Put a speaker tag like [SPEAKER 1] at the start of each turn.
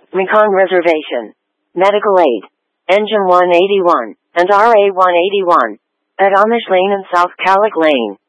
[SPEAKER 1] Mekong Reservation, Medical Aid, Engine 181, and RA 181, at Amish Lane and South Calic Lane.